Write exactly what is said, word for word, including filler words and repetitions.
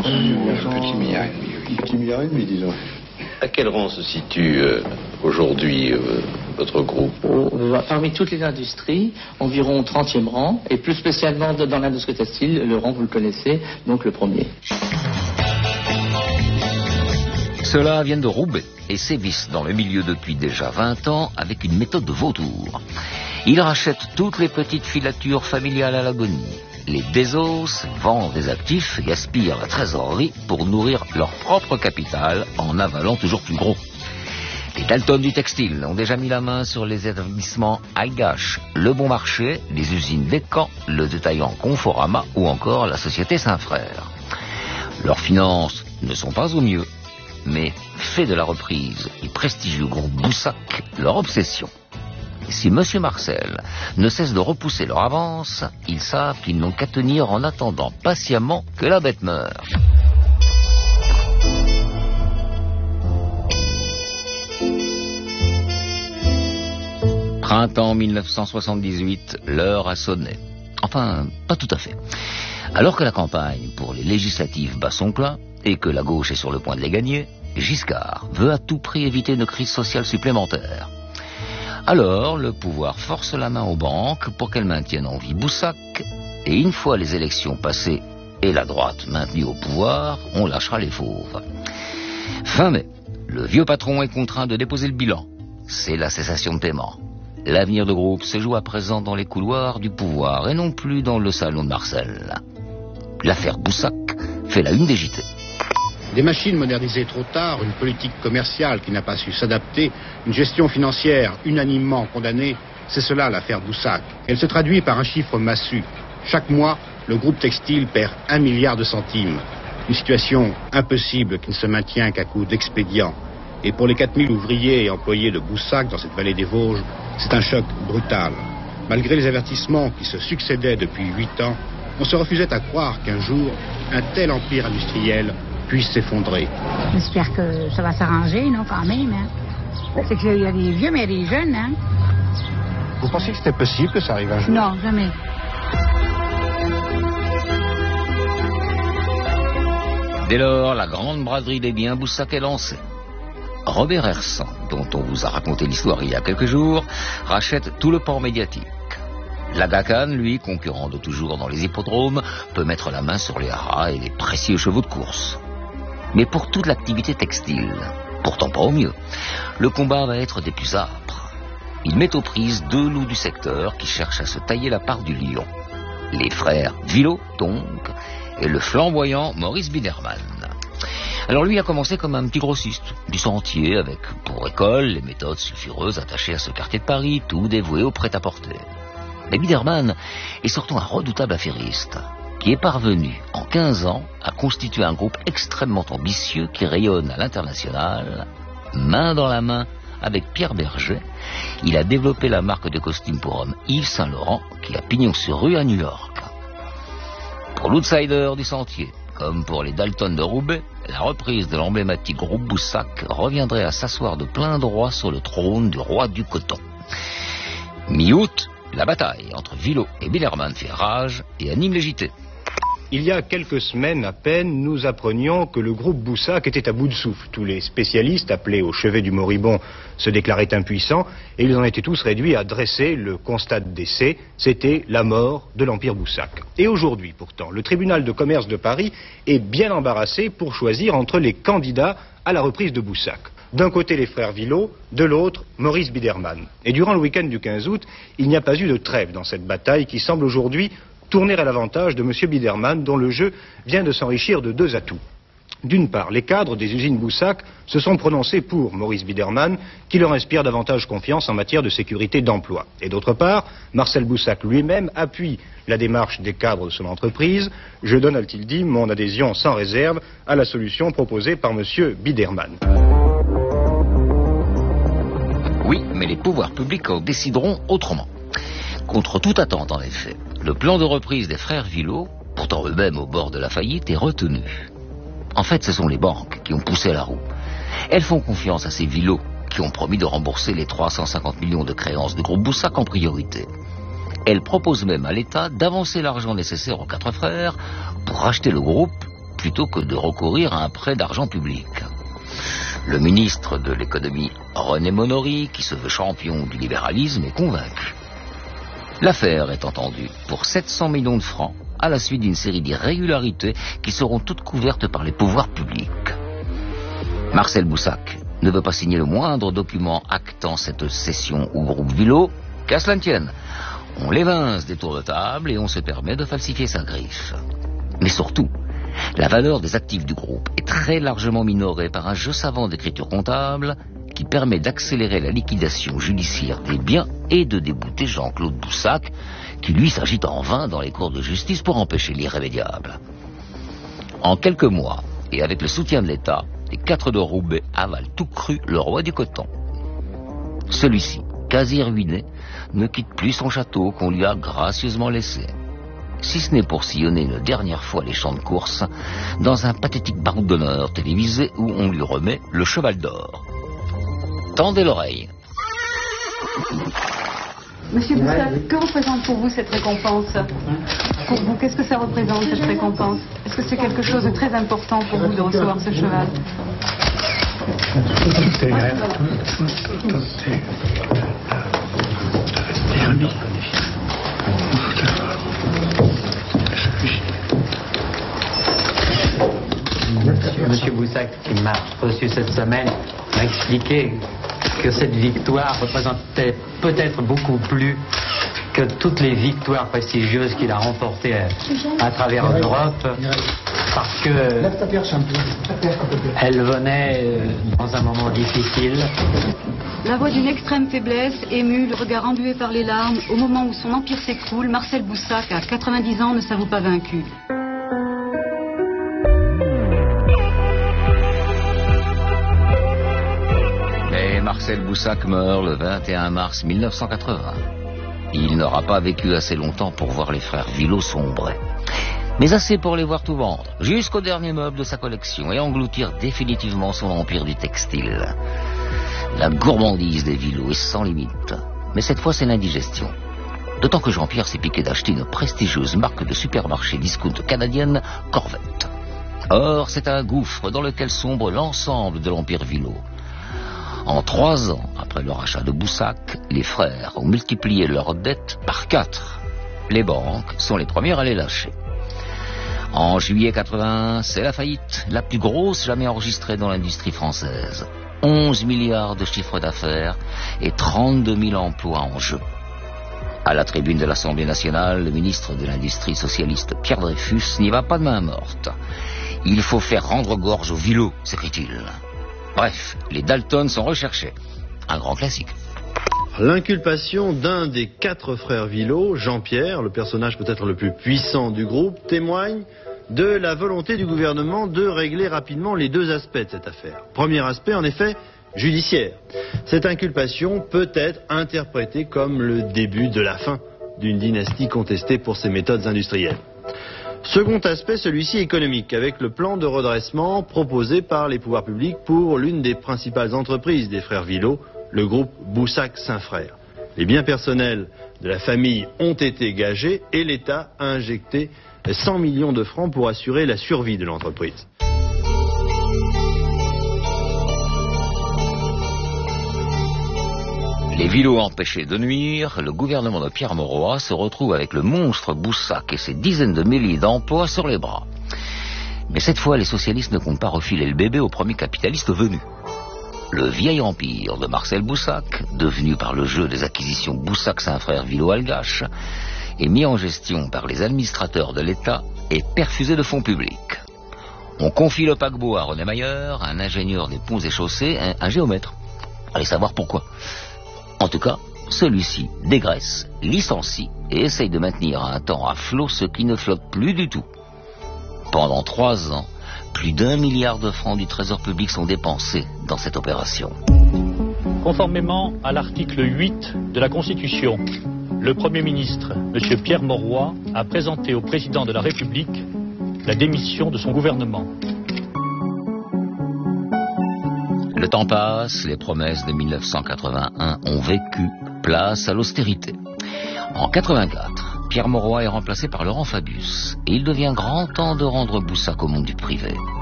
Un petit milliard et demi, oui. Un petit milliard et demi, disons. À quel rang se situe euh, aujourd'hui euh, votre groupe? euh, Parmi toutes les industries, environ au trentième rang, et plus spécialement dans l'industrie textile, le rang, vous le connaissez, donc le premier. Ceux-là viennent de Roubaix et sévissent dans le milieu depuis déjà vingt ans avec une méthode de vautour. Ils rachètent toutes les petites filatures familiales à l'agonie, les désossent, vendent des actifs et aspirent la trésorerie pour nourrir leur propre capital en avalant toujours plus gros. Les Dalton du textile ont déjà mis la main sur les établissements Aigache, Le Bon Marché, les usines Descamps, le détaillant Conforama ou encore la société Saint-Frère. Leurs finances ne sont pas au mieux, mais fait de la reprise et prestigieux groupe Boussac leur obsession. Si Monsieur Marcel ne cesse de repousser leur avance, ils savent qu'ils n'ont qu'à tenir en attendant patiemment que la bête meure. Printemps mille neuf cent soixante-dix-huit, l'heure a sonné. Enfin, pas tout à fait. Alors que la campagne pour les législatives bat son plein et que la gauche est sur le point de les gagner, Giscard veut à tout prix éviter une crise sociale supplémentaire. Alors, le pouvoir force la main aux banques pour qu'elles maintiennent en vie Boussac, et une fois les élections passées et la droite maintenue au pouvoir, on lâchera les fauves. Fin mai, le vieux patron est contraint de déposer le bilan. C'est la cessation de paiement. L'avenir du groupe se joue à présent dans les couloirs du pouvoir et non plus dans le salon de Marcel. L'affaire Boussac fait la une des J T. Des machines modernisées trop tard, une politique commerciale qui n'a pas su s'adapter, une gestion financière unanimement condamnée, c'est cela l'affaire Boussac. Elle se traduit par un chiffre massu. Chaque mois, le groupe textile perd un milliard de centimes. Une situation impossible qui ne se maintient qu'à coup d'expédients. Et pour les quatre mille ouvriers et employés de Boussac dans cette vallée des Vosges, c'est un choc brutal. Malgré les avertissements qui se succédaient depuis huit ans, on se refusait à croire qu'un jour, un tel empire industriel puisse s'effondrer. J'espère que ça va s'arranger, non, quand même. Hein? C'est qu'il y a des vieux, mais des jeunes, hein? Vous pensez que c'était possible que ça arrive un jour? Non, jamais. Dès lors, la grande braderie des biens Boussac est lancée. Robert Hersan, dont on vous a raconté l'histoire il y a quelques jours, rachète tout le pan médiatique. L'Agacan, lui, concurrent de toujours dans les hippodromes, peut mettre la main sur les haras et les précieux chevaux de course. Mais pour toute l'activité textile, pourtant pas au mieux, le combat va être des plus âpres. Il met aux prises deux loups du secteur qui cherchent à se tailler la part du lion. Les frères Villot, donc, et le flamboyant Maurice Biederman. Alors lui a commencé comme un petit grossiste du Sentier, avec pour école les méthodes sulfureuses attachées à ce quartier de Paris, tout dévoué au prêt-à-porter. Mais Biederman est surtout un redoutable affairiste, qui est parvenu, en quinze ans, à constituer un groupe extrêmement ambitieux qui rayonne à l'international. Main dans la main avec Pierre Berger, il a développé la marque de costumes pour hommes Yves Saint Laurent, qui a pignon sur rue à New York. Pour l'outsider du Sentier, comme pour les Dalton de Roubaix, la reprise de l'emblématique groupe Boussac reviendrait à s'asseoir de plein droit sur le trône du roi du coton. Mi-août, la bataille entre Villot et Biederman fait rage et anime les J T. Il y a quelques semaines à peine, nous apprenions que le groupe Boussac était à bout de souffle. Tous les spécialistes appelés au chevet du moribond se déclaraient impuissants et ils en étaient tous réduits à dresser le constat de décès. C'était la mort de l'Empire Boussac. Et aujourd'hui, pourtant, le tribunal de commerce de Paris est bien embarrassé pour choisir entre les candidats à la reprise de Boussac. D'un côté les frères Villot, de l'autre Maurice Biederman. Et durant le week-end du quinze août, il n'y a pas eu de trêve dans cette bataille qui semble aujourd'hui tourner à l'avantage de M. Biederman, dont le jeu vient de s'enrichir de deux atouts. D'une part, les cadres des usines Boussac se sont prononcés pour Maurice Biederman, qui leur inspire davantage confiance en matière de sécurité d'emploi. Et d'autre part, Marcel Boussac lui-même appuie la démarche des cadres de son entreprise. Je donne, a-t-il dit, mon adhésion sans réserve à la solution proposée par M. Biederman. Oui, mais les pouvoirs publics en décideront autrement. Contre toute attente, en effet, le plan de reprise des frères Villot, pourtant eux-mêmes au bord de la faillite, est retenu. En fait, ce sont les banques qui ont poussé la roue. Elles font confiance à ces Villot qui ont promis de rembourser les trois cent cinquante millions de créances du groupe Boussac en priorité. Elles proposent même à l'État d'avancer l'argent nécessaire aux quatre frères pour racheter le groupe, plutôt que de recourir à un prêt d'argent public. Le ministre de l'économie, René Monory, qui se veut champion du libéralisme, est convaincu. L'affaire est entendue pour sept cents millions de francs, à la suite d'une série d'irrégularités qui seront toutes couvertes par les pouvoirs publics. Marcel Boussac ne veut pas signer le moindre document actant cette cession au groupe Villot, qu'à cela ne tienne. On l'évince des tours de table et on se permet de falsifier sa griffe. Mais surtout, la valeur des actifs du groupe est très largement minorée par un jeu savant d'écriture comptable qui permet d'accélérer la liquidation judiciaire des biens et de débouter Jean-Claude Boussac, qui lui s'agite en vain dans les cours de justice pour empêcher l'irrémédiable. En quelques mois, et avec le soutien de l'État, les quatre de Roubaix avalent tout cru le roi du coton. Celui-ci, quasi ruiné, ne quitte plus son château qu'on lui a gracieusement laissé. Si ce n'est pour sillonner une dernière fois les champs de course dans un pathétique baroud d'honneur télévisé où on lui remet le cheval d'or. Tendez l'oreille. Monsieur Boussac, que représente pour vous cette récompense? Pour vous, qu'est-ce que ça représente cette récompense? Est-ce que c'est quelque chose de très important pour vous de recevoir ce cheval? Monsieur Boussac, qui m'a reçu cette semaine, m'a expliqué que cette victoire représentait peut-être beaucoup plus que toutes les victoires prestigieuses qu'il a remportées à travers l'Europe, parce que elle venait dans un moment difficile. La voix d'une extrême faiblesse, émue, le regard embué par les larmes, au moment où son empire s'écroule, Marcel Boussac, à quatre-vingt-dix ans, ne s'avoue pas vaincu. Marcel Boussac meurt le vingt et un mars mille neuf cent quatre-vingts. Il n'aura pas vécu assez longtemps pour voir les frères Villot sombrer. Mais assez pour les voir tout vendre, jusqu'au dernier meuble de sa collection, et engloutir définitivement son empire du textile. La gourmandise des Villot est sans limite. Mais cette fois, c'est l'indigestion. D'autant que Jean-Pierre s'est piqué d'acheter une prestigieuse marque de supermarché discount canadienne, Corvette. Or, c'est un gouffre dans lequel sombre l'ensemble de l'empire Villot. En trois ans, après le rachat de Boussac, les frères ont multiplié leurs dettes par quatre. Les banques sont les premières à les lâcher. En juillet quatre-vingt-un, c'est la faillite, la plus grosse jamais enregistrée dans l'industrie française. onze milliards de chiffre d'affaires et trente-deux mille emplois en jeu. À la tribune de l'Assemblée nationale, le ministre de l'Industrie socialiste Pierre Dreyfus n'y va pas de main morte. Il faut faire rendre gorge aux Villot, s'écrit-il. Bref, les Dalton sont recherchés. Un grand classique. L'inculpation d'un des quatre frères Villot, Jean-Pierre, le personnage peut-être le plus puissant du groupe, témoigne de la volonté du gouvernement de régler rapidement les deux aspects de cette affaire. Premier aspect, en effet, judiciaire. Cette inculpation peut être interprétée comme le début de la fin d'une dynastie contestée pour ses méthodes industrielles. Second aspect, celui-ci économique, avec le plan de redressement proposé par les pouvoirs publics pour l'une des principales entreprises des frères Villot, le groupe Boussac-Saint-Frères. Les biens personnels de la famille ont été gagés et l'État a injecté cent millions de francs pour assurer la survie de l'entreprise. Les Villot empêchés de nuire, le gouvernement de Pierre Mauroy se retrouve avec le monstre Boussac et ses dizaines de milliers d'emplois sur les bras. Mais cette fois, les socialistes ne comptent pas refiler le bébé au premier capitaliste venu. Le vieil empire de Marcel Boussac, devenu par le jeu des acquisitions Boussac-Saint-Frères Villot-Algache, est mis en gestion par les administrateurs de l'État et perfusé de fonds publics. On confie le paquebot à René Mayer, un ingénieur des ponts et chaussées, un, un géomètre. Allez savoir pourquoi. En tout cas, celui-ci dégraisse, licencie et essaye de maintenir un temps à flot ce qui ne flotte plus du tout. Pendant trois ans, plus d'un milliard de francs du trésor public sont dépensés dans cette opération. Conformément à l'article huit de la Constitution, le Premier ministre, M. Pierre Mauroy, a présenté au Président de la République la démission de son gouvernement. Le temps passe, les promesses de mille neuf cent quatre-vingt-un ont vécu, place à l'austérité. En quatre-vingt-quatre, Pierre Mauroy est remplacé par Laurent Fabius. Et il devient grand temps de rendre Boussac au monde du privé.